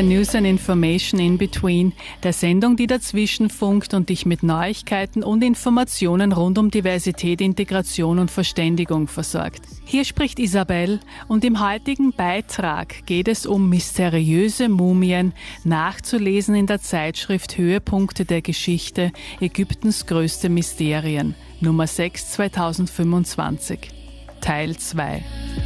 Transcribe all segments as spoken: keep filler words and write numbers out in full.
News and Information in Between, der Sendung, die dazwischen funkt und dich mit Neuigkeiten und Informationen rund um Diversität, Integration und Verständigung versorgt. Hier spricht Isabel und im heutigen Beitrag geht es um mysteriöse Mumien, nachzulesen in der Zeitschrift Höhepunkte der Geschichte, Ägyptens größte Mysterien, Nummer sechs zweitausendfünfundzwanzig, Teil zwei.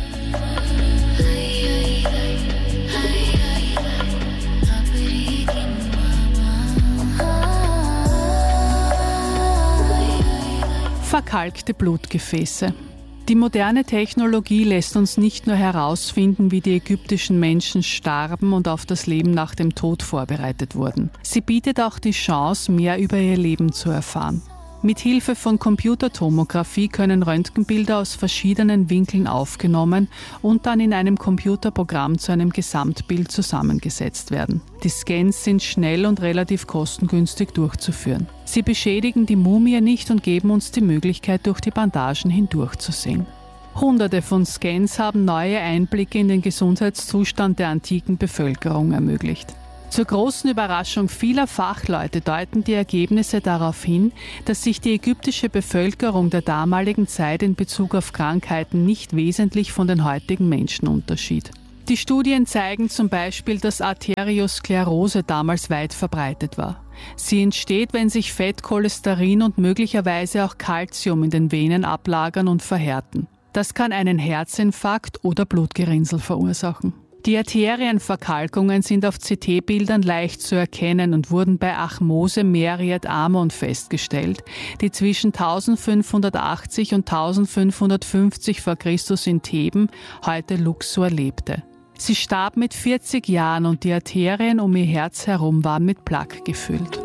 Verkalkte Blutgefäße. Die moderne Technologie lässt uns nicht nur herausfinden, wie die ägyptischen Menschen starben und auf das Leben nach dem Tod vorbereitet wurden. Sie bietet auch die Chance, mehr über ihr Leben zu erfahren. Mit Hilfe von Computertomographie können Röntgenbilder aus verschiedenen Winkeln aufgenommen und dann in einem Computerprogramm zu einem Gesamtbild zusammengesetzt werden. Die Scans sind schnell und relativ kostengünstig durchzuführen. Sie beschädigen die Mumie nicht und geben uns die Möglichkeit, durch die Bandagen hindurchzusehen. Hunderte von Scans haben neue Einblicke in den Gesundheitszustand der antiken Bevölkerung ermöglicht. Zur großen Überraschung vieler Fachleute deuten die Ergebnisse darauf hin, dass sich die ägyptische Bevölkerung der damaligen Zeit in Bezug auf Krankheiten nicht wesentlich von den heutigen Menschen unterschied. Die Studien zeigen zum Beispiel, dass Arteriosklerose damals weit verbreitet war. Sie entsteht, wenn sich Fett, Cholesterin und möglicherweise auch Calcium in den Venen ablagern und verhärten. Das kann einen Herzinfarkt oder Blutgerinnsel verursachen. Die Arterienverkalkungen sind auf C T-Bildern leicht zu erkennen und wurden bei Ahmose Meriet Amon festgestellt, die zwischen eintausendfünfhundertachtzig und eintausendfünfhundertfünfzig vor Christus in Theben, heute Luxor, lebte. Sie starb mit vierzig Jahren und die Arterien um ihr Herz herum waren mit Plaque gefüllt.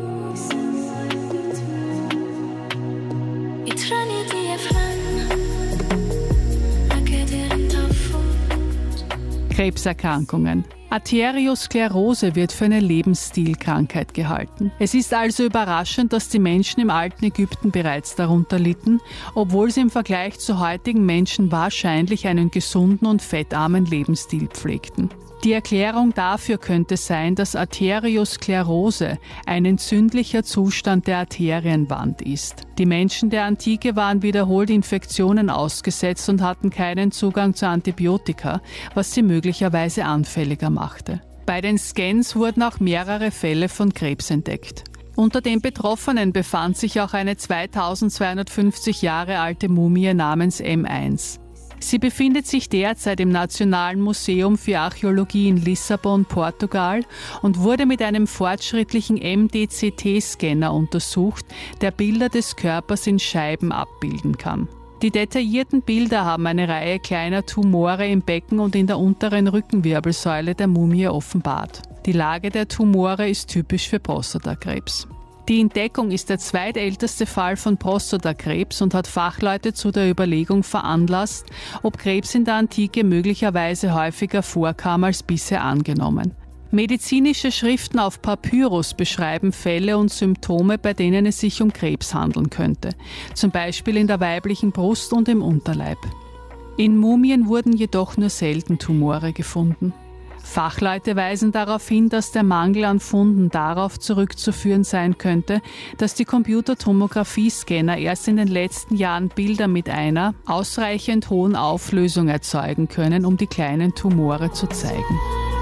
Krebserkrankungen. Arteriosklerose wird für eine Lebensstilkrankheit gehalten. Es ist also überraschend, dass die Menschen im alten Ägypten bereits darunter litten, obwohl sie im Vergleich zu heutigen Menschen wahrscheinlich einen gesunden und fettarmen Lebensstil pflegten. Die Erklärung dafür könnte sein, dass Arteriosklerose ein entzündlicher Zustand der Arterienwand ist. Die Menschen der Antike waren wiederholt Infektionen ausgesetzt und hatten keinen Zugang zu Antibiotika, was sie möglicherweise anfälliger machte. Bei den Scans wurden auch mehrere Fälle von Krebs entdeckt. Unter den Betroffenen befand sich auch eine zweitausendzweihundertfünfzig Jahre alte Mumie namens M eins. Sie befindet sich derzeit im Nationalen Museum für Archäologie in Lissabon, Portugal und wurde mit einem fortschrittlichen M D C T-Scanner untersucht, der Bilder des Körpers in Scheiben abbilden kann. Die detaillierten Bilder haben eine Reihe kleiner Tumore im Becken und in der unteren Rückenwirbelsäule der Mumie offenbart. Die Lage der Tumore ist typisch für Prostatakrebs. Die Entdeckung ist der zweitälteste Fall von Prostatakrebs und hat Fachleute zu der Überlegung veranlasst, ob Krebs in der Antike möglicherweise häufiger vorkam als bisher angenommen. Medizinische Schriften auf Papyrus beschreiben Fälle und Symptome, bei denen es sich um Krebs handeln könnte, zum Beispiel in der weiblichen Brust und im Unterleib. In Mumien wurden jedoch nur selten Tumore gefunden. Fachleute weisen darauf hin, dass der Mangel an Funden darauf zurückzuführen sein könnte, dass die Computertomographie-Scanner erst in den letzten Jahren Bilder mit einer ausreichend hohen Auflösung erzeugen können, um die kleinen Tumore zu zeigen.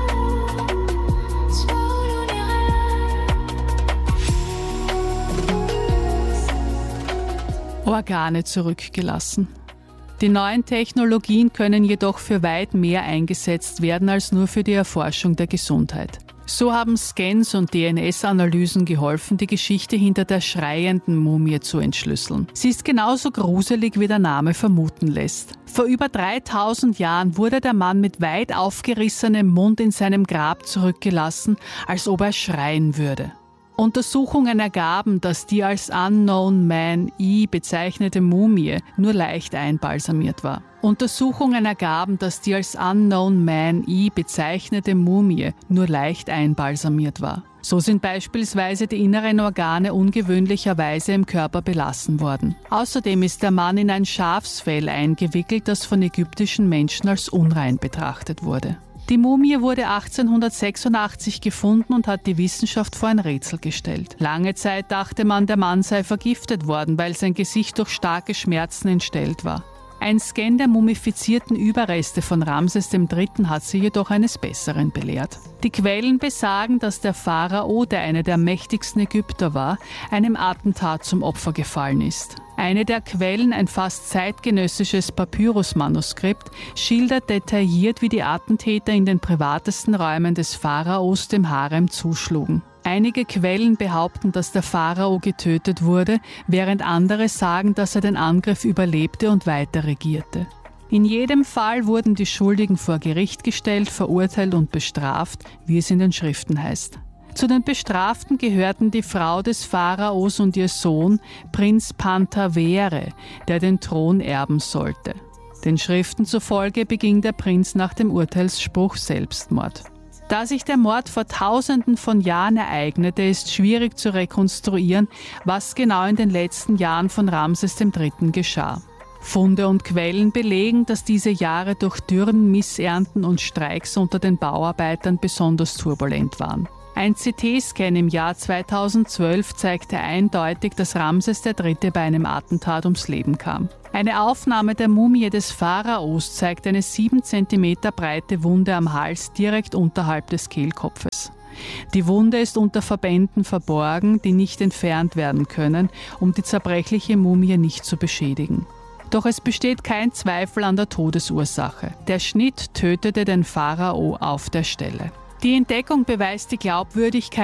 Organe zurückgelassen. Die neuen Technologien können jedoch für weit mehr eingesetzt werden als nur für die Erforschung der Gesundheit. So haben Scans und D N S-Analysen geholfen, die Geschichte hinter der schreienden Mumie zu entschlüsseln. Sie ist genauso gruselig, wie der Name vermuten lässt. Vor über dreitausend Jahren wurde der Mann mit weit aufgerissenem Mund in seinem Grab zurückgelassen, als ob er schreien würde. Untersuchungen ergaben, dass die als Unknown Man I bezeichnete Mumie nur leicht einbalsamiert war. Untersuchungen ergaben, dass die als Unknown Man I bezeichnete Mumie nur leicht einbalsamiert war. So sind beispielsweise die inneren Organe ungewöhnlicherweise im Körper belassen worden. Außerdem ist der Mann in ein Schafsfell eingewickelt, das von ägyptischen Menschen als unrein betrachtet wurde. Die Mumie wurde achtzehnhundertsechsundachtzig gefunden und hat die Wissenschaft vor ein Rätsel gestellt. Lange Zeit dachte man, der Mann sei vergiftet worden, weil sein Gesicht durch starke Schmerzen entstellt war. Ein Scan der mumifizierten Überreste von Ramses der Dritte hat sie jedoch eines Besseren belehrt. Die Quellen besagen, dass der Pharao, der einer der mächtigsten Ägypter war, einem Attentat zum Opfer gefallen ist. Eine der Quellen, ein fast zeitgenössisches Papyrusmanuskript, schildert detailliert, wie die Attentäter in den privatesten Räumen des Pharaos dem Harem zuschlugen. Einige Quellen behaupten, dass der Pharao getötet wurde, während andere sagen, dass er den Angriff überlebte und weiter regierte. In jedem Fall wurden die Schuldigen vor Gericht gestellt, verurteilt und bestraft, wie es in den Schriften heißt. Zu den Bestraften gehörten die Frau des Pharaos und ihr Sohn, Prinz Pantavere, der den Thron erben sollte. Den Schriften zufolge beging der Prinz nach dem Urteilsspruch Selbstmord. Da sich der Mord vor Tausenden von Jahren ereignete, ist schwierig zu rekonstruieren, was genau in den letzten Jahren von Ramses der Dritte geschah. Funde und Quellen belegen, dass diese Jahre durch Dürren, Missernten und Streiks unter den Bauarbeitern besonders turbulent waren. Ein C T-Scan im Jahr zweitausendzwölf zeigte eindeutig, dass Ramses der Dritte bei einem Attentat ums Leben kam. Eine Aufnahme der Mumie des Pharaos zeigt eine sieben Zentimeter breite Wunde am Hals direkt unterhalb des Kehlkopfes. Die Wunde ist unter Verbänden verborgen, die nicht entfernt werden können, um die zerbrechliche Mumie nicht zu beschädigen. Doch es besteht kein Zweifel an der Todesursache. Der Schnitt tötete den Pharao auf der Stelle. Die Entdeckung beweist die Glaubwürdigkeit